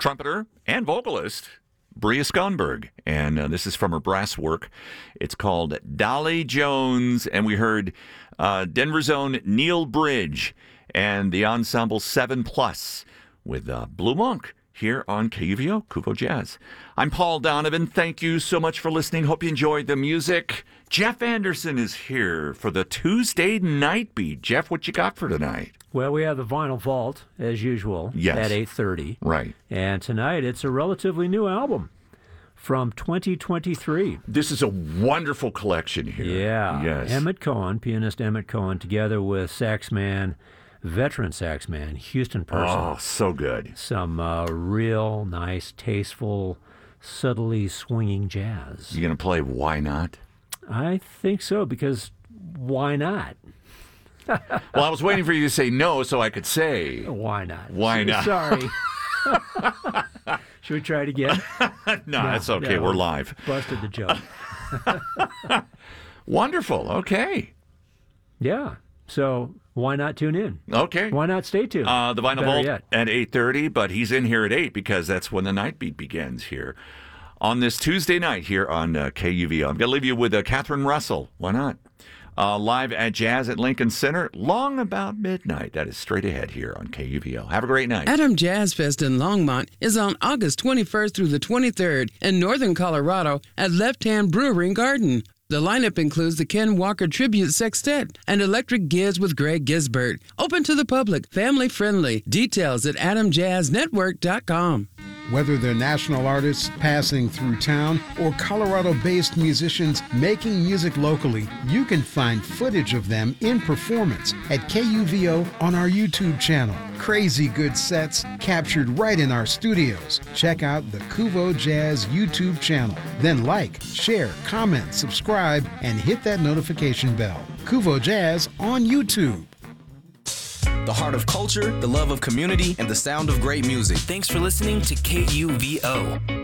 trumpeter and vocalist Bria Skonberg, and this is from her brass work. It's called Dolly Jones, and we heard Denver's own Neil Bridge and the ensemble 7+ with Blue Monk here on KUVO, KUVO Jazz. I'm Paul Donovan. Thank you so much for listening. Hope you enjoyed the music. Jeff Anderson is here for the Tuesday Night Beat. Jeff, what you got for tonight? Well, we have the Vinyl Vault, as usual, Yes. at 8:30. Right. And tonight, it's a relatively new album from 2023. This is a wonderful collection here. Yeah. Yes. Emmett Cohen, pianist Emmett Cohen, together with veteran sax man, Houston Person. Oh, so good. Some real nice, tasteful, subtly swinging jazz. You going to play Why Not? I think so, because why not? Well, I was waiting for you to say no so I could say. Why not? Why not? Sorry. Should we try it again? No, that's okay. We're live. Busted the joke. Wonderful. Okay. Yeah. So why not tune in? Okay. Why not stay tuned? The Vinyl Better Vault yet. at 8:30, but he's in here at 8 because that's when the night beat begins here on this Tuesday night here on KUVO. I'm going to leave you with Catherine Russell. Why not? Live at Jazz at Lincoln Center, long about midnight. That is straight ahead here on KUVO. Have a great night. Adam Jazz Fest in Longmont is on August 21st through the 23rd in northern Colorado at Left Hand Brewery and Garden. The lineup includes the Ken Walker Tribute Sextet and Electric Giz with Greg Gisbert. Open to the public, family friendly. Details at adamjazznetwork.com. Whether they're national artists passing through town or Colorado-based musicians making music locally, you can find footage of them in performance at KUVO on our YouTube channel. Crazy good sets captured right in our studios. Check out the KUVO Jazz YouTube channel. Then like, share, comment, subscribe, and hit that notification bell. KUVO Jazz on YouTube. The heart of culture, the love of community, and the sound of great music. Thanks for listening to KUVO.